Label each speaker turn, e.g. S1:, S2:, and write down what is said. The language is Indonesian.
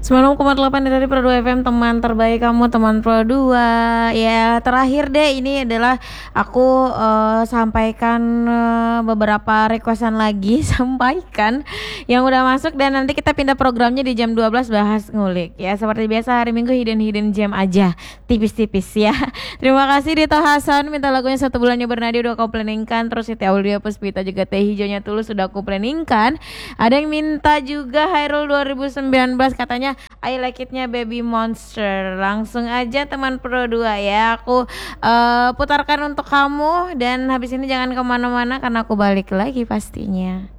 S1: 96,8 dari Pro 2 FM, teman terbaik kamu, teman Pro 2. Ya, terakhir deh, ini adalah aku sampaikan beberapa requestan lagi sampaikan yang udah masuk, dan nanti kita pindah programnya di jam 12 bahas ngulik. Ya, seperti biasa hari Minggu hidden gem aja, tipis-tipis ya. Terima kasih Dito Hasan, minta lagunya 1 bulannya bernadi udah kau planningkan. Terus Siti Aulia Puspita juga teh hijaunya tulus sudah aku planningkan. Ada yang minta juga Hairul 2019, katanya I like it-nya Baby Monster. Langsung aja teman Pro 2 ya, aku putarkan untuk kamu. Dan habis ini jangan kemana-mana karena aku balik lagi pastinya.